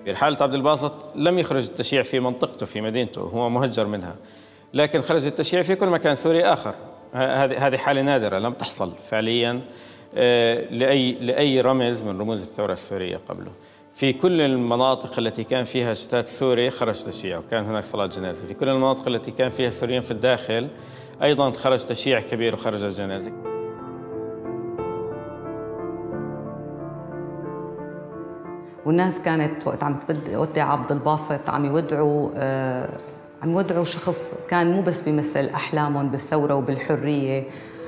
حالة عبد الباسط لم يخرج التشييع في منطقته في مدينته، هو مهجر منها، لكن خرج التشييع في كل مكان سوري آخر. هذه حالة نادرة لم تحصل فعليا لأي رمز من رموز الثورة السورية قبله. في كل المناطق التي كان فيها شتات سوري خرج تشييع وكان هناك صلاة جنازة. في كل المناطق التي كان فيها سوريين في الداخل أيضا خرج تشييع كبير وخرج الجنازة. والناس كانت وقت عم تودع عبد الباسط عم يودعوا شخص كان مو بس بيمثل أحلامهم بالثورة وبالحرية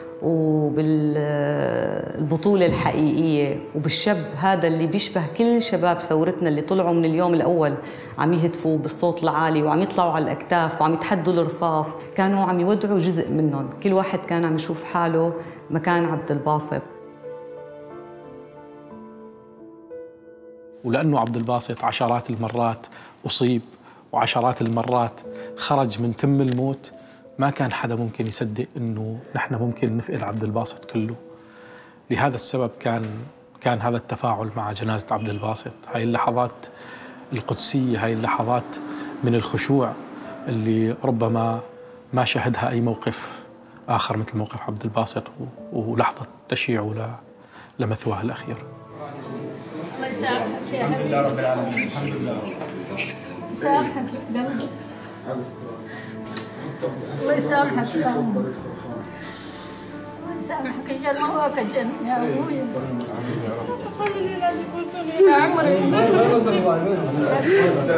وبالبطولة الحقيقية وبالشاب هذا اللي بيشبه كل شباب ثورتنا اللي طلعوا من اليوم الأول عم يهتفوا بالصوت العالي وعم يطلعوا على الأكتاف وعم يتحدوا الرصاص. كانوا عم يودعوا جزء منهم، كل واحد كان عم يشوف حاله مكان عبد الباسط. ولأنه عبد الباسط عشرات المرات أصيب وعشرات المرات خرج من تم الموت، ما كان حدا ممكن يصدق إنه نحن ممكن نفقد عبد الباسط كله. لهذا السبب كان هذا التفاعل مع جنازة عبد الباسط، هاي اللحظات القدسية، هاي اللحظات من الخشوع اللي ربما ما شهدها أي موقف آخر مثل موقف عبد الباسط ولحظة تشييعه لمثواه الأخير. الحمد لله رب العالمين. الحمد لله. سامحك دمك. الله يسامحك يا أمي. الله يسامحك الجنة وراك الجنة يا أبوي. يا عمري.